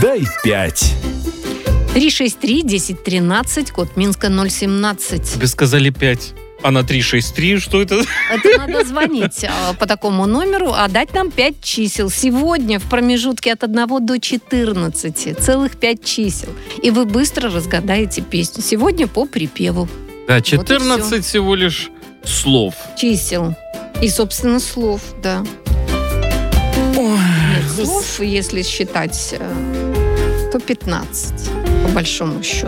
Дай 5. 363-1013, код Минска 017. Тебе сказали 5. А на 363 что это? Это надо звонить по такому номеру, а дать нам 5 чисел. Сегодня в промежутке от 1 до 14. Целых 5 чисел. И вы быстро разгадаете песню. Сегодня по припеву. Да, Вот 14 всего лишь слов. Чисел. И, собственно, слов, да. Нет, слов, если считать, то 15, по большому счету.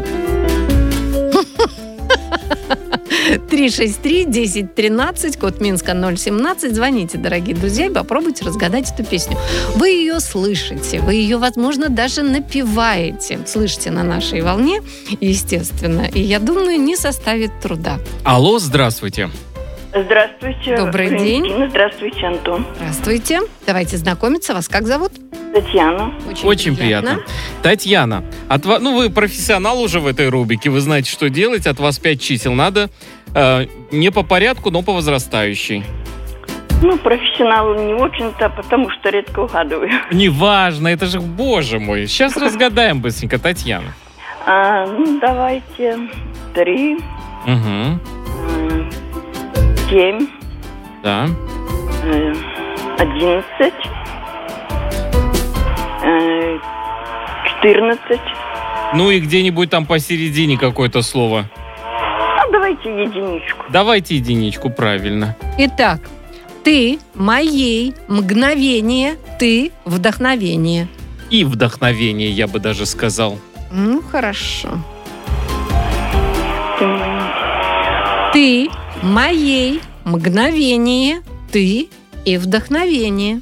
363-1013, код Минска 017. Звоните, дорогие друзья, и попробуйте разгадать эту песню. Вы ее слышите, вы ее, возможно, даже напеваете. Слышите на нашей волне, естественно. И я думаю, не составит труда. Алло, здравствуйте. Здравствуйте. Добрый Валентина. день. Здравствуйте, Антон. Здравствуйте. Давайте знакомиться. Вас как зовут? Татьяна. Очень приятно. Татьяна, вы профессионал уже в этой рубрике, вы знаете, что делать. От вас 5 чисел надо. Не по порядку, но по возрастающей. Профессионал не очень-то, потому что редко угадываю. Неважно, это же, боже мой. Сейчас разгадаем быстренько, Татьяна. Давайте 3, Угу. 7, Да. 11, 14. Ну и где-нибудь там посередине какое-то слово. Давайте единичку. Давайте единичку, правильно. Итак, ты моей мгновение, ты вдохновение. И вдохновение, я бы даже сказал. Хорошо. Ты моей мгновение, ты и вдохновение.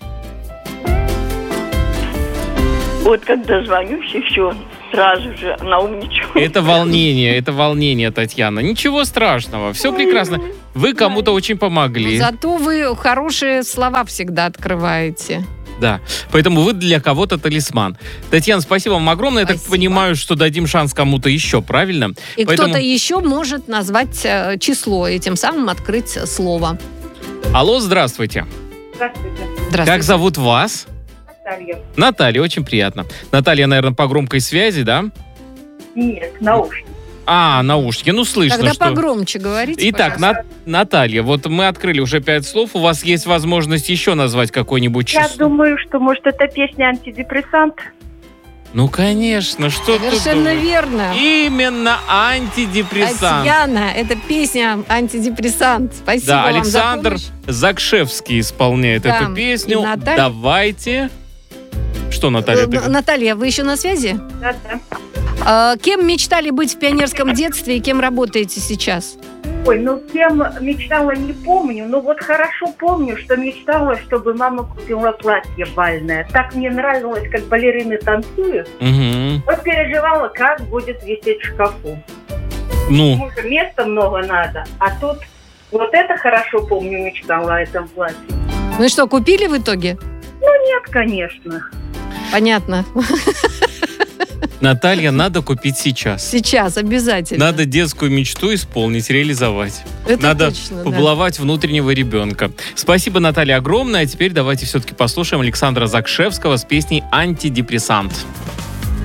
Вот когда звонюсь, и все, сразу же наумничаю. Это волнение, Татьяна. Ничего страшного, все прекрасно. Вы кому-то очень помогли. Зато вы хорошие слова всегда открываете. Да, поэтому вы для кого-то талисман. Татьяна, спасибо вам огромное. Спасибо. Я так понимаю, что дадим шанс кому-то еще, правильно? И Поэтому... кто-то еще может назвать число и тем самым открыть слово. Алло, здравствуйте. Здравствуйте. Как зовут вас? Наталья. Наталья, очень приятно. Наталья, наверное, по громкой связи, да? Нет, наушники. Наушники, слышно, Тогда что... погромче говорите, Итак, пожалуйста. Наталья, вот мы открыли уже 5 слов. У вас есть возможность еще назвать какое-нибудь число? Я думаю, что, может, это песня «Антидепрессант». Ну, конечно, что ты Совершенно думаешь? верно. Именно антидепрессант. Татьяна, это песня «Антидепрессант». Спасибо Да, вам Александр за помощь. Закшевский исполняет Да, эту песню. и Наталья- Давайте. Что, Наталья? ты- Наталья, вы еще на связи? Да. Кем мечтали быть в пионерском детстве и кем работаете сейчас? Ой, кем мечтала, не помню. Вот хорошо помню, что мечтала, чтобы мама купила платье бальное. Так мне нравилось, как балерины танцуют. Мгм. Вот переживала, как будет висеть в шкафу. Ну, Может, места много надо. А тут вот это хорошо помню, мечтала о этом платье. Ну и что, купили в итоге? Нет, конечно. Понятно. Наталья, надо купить сейчас. Сейчас обязательно. Надо детскую мечту исполнить, реализовать. Это Надо точно, да. побаловать внутреннего ребенка. Спасибо, Наталья, огромное. А теперь давайте все-таки послушаем Александра Закшевского с песней «Антидепрессант».